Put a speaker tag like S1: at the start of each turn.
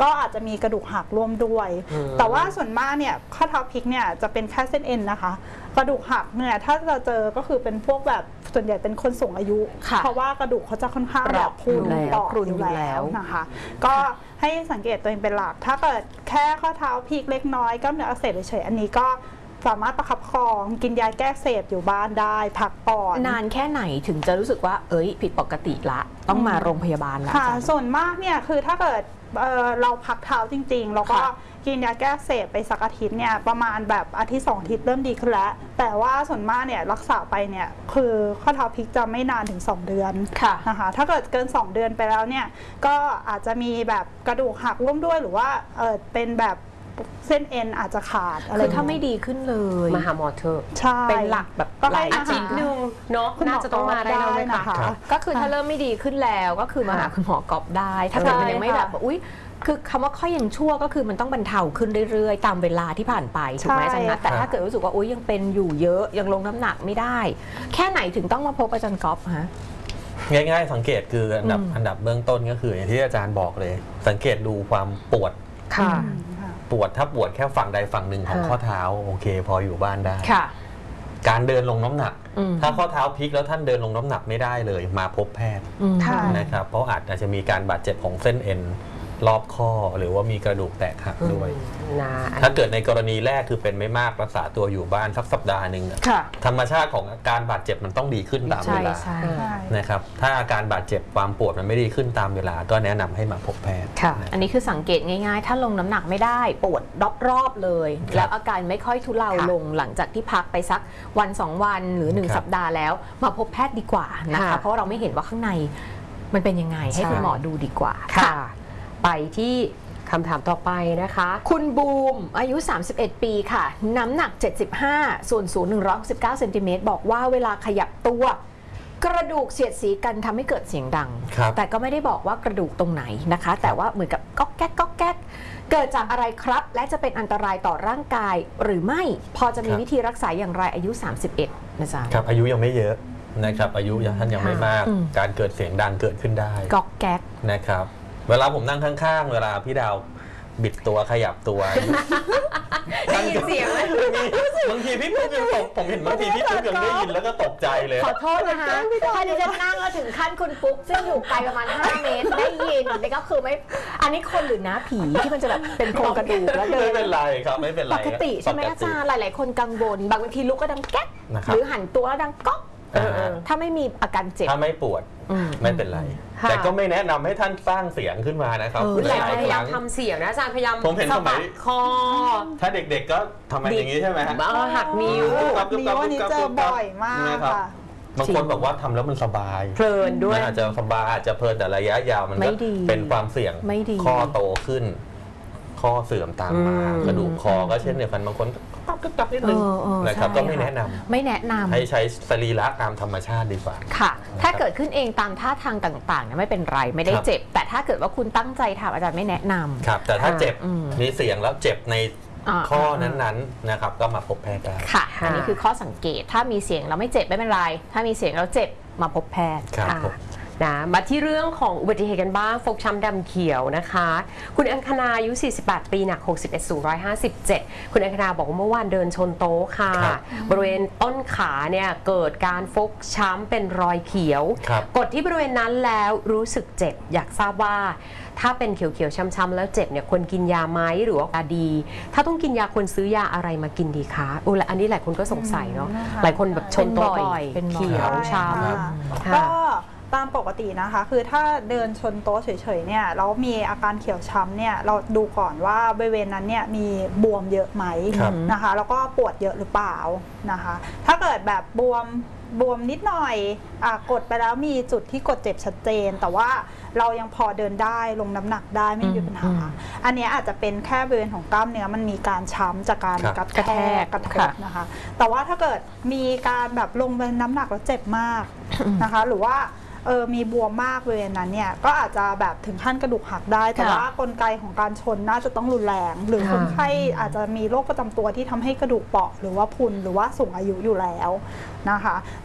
S1: ก็อาจจะมีกระดูกหักร่วมด้วยแต่ว่าส่วนมากเนี่ยข้อเท้าพลิกเนี่ยจะเป็นแค่เส้นเอ็นนะคะกระดูกหักเนี่ยถ้าเราเจอก็คือเป็นพวกแบบส่วนใหญ่เป็นคนสูงอายุเพราะว่ากระดูกเขาจะค่อนข้างแบบพรุนอยู่แล้วนะคะก็ให้สังเกตตัวเองเป็นหลักถ้าเกิดแค่ข้อเท้าพลิกเล็กน้อยกล้ามเนื้ออักเสบเฉยๆอันนี้ก็สามารถประคับประคองกินยาแก้อักเสบอยู่บ้านได้พักก่อน
S2: นานแค่ไหนถึงจะรู้สึกว่าผิดปกติละต้องมาโรงพยาบาลละ
S1: ค่ะส่วนมากเนี่ยคือถ้าเกิดเราพักเท้าจริงๆแล้วก็กินยาแก้อักเสบไปสักอาทิตย์เนี่ยประมาณแบบอาทิตย์2 อาทิตย์เริ่มดีขึ้นแล้วแต่ว่าส่วนมากเนี่ยรักษาไปเนี่ยคือข้อเท้าพลิกจะไม่นานถึง2 เดือนนะคะถ้าเกิดเกิน2 เดือนไปแล้วเนี่ยก็อาจจะมีแบบกระดูกหักร่วมด้วยหรือว่าเป็นแบบเส้นเอ็นอาจจะขาดอะไร
S2: ถ้าไม่ดีขึ้นเลย
S3: มาหาหมอเถอะ
S2: เป็นหลักแบบหลายอาทิตย์นึง
S3: เนาะน่าจะต้องมาได้แล้ว
S2: นะคะก็คือถ้าเริ่มไม่ดีขึ้นแล้วก็คือมาหาคุณหมอกอบได้ถ้าเกิดมันยังไม่แบบอุ๊ยคือคำว่าค่อยยังชั่วก็คือมันต้องบรรเทาขึ้นเรื่อยๆตามเวลาที่ผ่านไปถูกไหมอาจารย์นะแต่ถ้าเกิดรู้สึกว่าอุ๊ยยังเป็นอยู่เยอะยังลงน้ำหนักไม่ได้แค่ไหนถึงต้องมาพบอาจารย์ก๊อฟฮะ
S4: ง่ายๆสังเกตคืออันดับเบื้องต้นก็คืออย่างที่อาจารย์บอกเลยสังเกตดูความปวดปวดถ้าปวดแค่ฝั่งใดฝั่งหนึ่งของข้อเท้าโอเคพออยู่บ้านได้การเดินลงน้ำหนักถ้าข้อเท้าพลิกแล้วท่านเดินลงน้ำหนักไม่ได้เลยมาพบแพทย์นะครับเพราะอาจจะมีการบาดเจ็บของเส้นเอ็นรอบข้อหรือว่ามีกระดูกแตกหักด้วยถ้าเกิดในกรณีแรกคือเป็นไม่มากรักษาตัวอยู่บ้านสักสัปดาห์หนึ่งธรรมชาติของอาการบาดเจ็บมันต้องดีขึ้นตามเวลานะครับถ้าอาการบาดเจ็บความปวดมันไม่ดีขึ้นตามเวลาก็แนะนำให้มาพบแพทย์
S2: อันนี้คือสังเกตง่ายๆถ้าลงน้ำหนักไม่ได้ปวดรอบๆเลยแล้วอาการไม่ค่อยทุเลาลงหลังจากที่พักไปสักวัน2 วันหรือ1 สัปดาห์แล้วมาพบแพทย์ดีกว่านะคะเพราะเราไม่เห็นว่าข้างในมันเป็นยังไงให้คุณหมอดูดีกว่าค่ะไปที่
S3: คำถามต่อไปนะคะ
S2: คุณบูมอายุ 31 ปีค่ะน้ำหนัก 75 ส่วนสูง 169 เซนติเมตรบอกว่าเวลาขยับตัวกระดูกเสียดสีกันทำให้เกิดเสียงดังแต่ก็ไม่ได้บอกว่ากระดูกตรงไหนนะคะแต่ว่าเหมือนกับก๊อกแก๊กก๊อกแก๊กเกิดจากอะไรครับและจะเป็นอันตรายต่อร่างกายหรือไม่พอจะมีวิธีรักษาอย่างไรอายุ 31นะจ๊ะ
S4: ครับอายุยังไม่เยอะนะครับอายุท่านยังไม่มากการเกิดเสียงดังเกิดขึ้นได้
S2: ก๊อกแก๊ก
S4: นะครับเวลาผมนั่งข้างๆเวลาพี่ดาวบิดตัวขยับตัว
S3: ได้ยินเสียงไหม
S4: บางทีพี่ปุ๊กยังตกผมเห็นบางทีพี่ปุ๊กยังได้ยินแล้วก็ตกใจเลย
S2: ขอโทษนะคะถ้าดิฉันนั่งแล้วถึงขั้นคุณปุ๊กซึ่งอยู่ไกลประมาณ5 เมตรได้ยินนี่ก็คือไม่อันนี้คนหรือนะผีที่มันจะแบบเป็นโครงกระดูกแล้วเดิน
S4: ไม่เป็นไรครับไม่เป็นไร
S2: ปกติใช่ไหมอาจารย์หลายๆคนกังวลบางทีลุกก็ดังแก๊กหรือหันตัวแล้วดังก๊อกถ้าไม่มีอาการเจ็บ
S4: ถ้าไม่ปวดไม่เป็นไรแต่ก็ไม่แนะนำให้ท่านสร้างเสียงขึ้นมานะครับ
S3: พยายามทำเสียงนะอาจารย์พยายาม
S4: ผมเห็นสมัย
S3: คอ
S4: ถ้าเด็กๆก็ทำอย่างนี้ใช่ไหมฮะ
S3: หักนิ้ว
S1: นิ้วนี่เจอบ่อยมากค่ะ
S4: บางคนบอกว่าทำแล้วมันสบาย
S3: เพลินด้วย
S4: อาจจะสบายอาจจะเพลินแต่ระยะยาวมันก็เป็นความเสี่ยงข้อโตขึ้นข้อเสื่อมตามมากระดูกคอก็เช่นเดียวกันบางคนตับนิดนึงนะครับก็ไม่แนะนำให้ใช้สรีระตามธรรมชาติดีกว่า
S2: ค่ะถ้าเกิดขึ้นเองตามท่าทางต่างๆไม่เป็นไรไม่ได้เจ็บแต่ถ้าเกิดว่าคุณตั้งใจทำอาจารย์ไม่แนะนำ
S4: ครับแต่ถ้าเจ็บมีเสียงแล้วเจ็บในข้อนั้นๆนะครับก็มาพบแพทย์ได้
S2: ค่ะอันนี้คือข้อสังเกตถ้ามีเสียงแล้วไม่เจ็บไม่เป็นไรถ้ามีเสียงแล้วเจ็บมาพบแพทย์
S3: นะมาที่เรื่องของอุบัติเหตุกันบ้างฟกช้ำดำเขียวนะคะคุณอังคณาอายุ48 ปีหนัก61สูง157คุณอังคณาบอกว่าเมื่อวานเดินชนโต๊ะค่ะบริเวณต้นขาเนี่ยเกิดการฟกช้ำเป็นรอยเขียวกดที่บริเวณนั้นแล้วรู้สึกเจ็บอยากทราบว่าถ้าเป็นเขียวๆช้ำๆแล้วเจ็บเนี่ยควรกินยาไหมหรือว่ายาดีถ้าต้องกินยาควรซื้อยาอะไรมากินดีคะและอันนี้หลายคนก็สงสัยเนาะหลายคนแบบชนโต๊ะบ่อยเป็นเขียวช้ำ
S1: ก็ตามปกตินะคะคือถ้าเดินชนโต๊ะเฉยๆเนี่ยแล้วมีอาการเขียวช้ำเนี่ยเราดูก่อนว่าบริเวณนั้นเนี่ยมีบวมเยอะไหมนะคะแล้วก็ปวดเยอะหรือเปล่านะคะถ้าเกิดแบบบวมนิดหน่อยกดไปแล้วมีจุดที่กดเจ็บชัดเจนแต่ว่าเรายังพอเดินได้ลงน้ำหนักได้ไม่มีปัญหาอันนี้อาจจะเป็นแค่บริเวณของกล้ามเนื้อมันมีการช้ำจากการกระแทกกระทบนะคะแต่ว่าถ้าเกิดมีการแบบลงไปน้ำหนักแล้วเจ็บมากนะคะหรือว่ามีบวมมากบริเวณนั้นเนี่ยก็อาจจะแบบถึงขั้นกระดูกหักได้แต่ว่ากลไกของการชนน่าจะต้องรุนแรงหรือคนไข้อาจจะมีโรคประจำตัวที่ทำให้กระดูกเปราะหรือว่าพุนหรือว่าสูงอายุอยู่แล้วนะคะ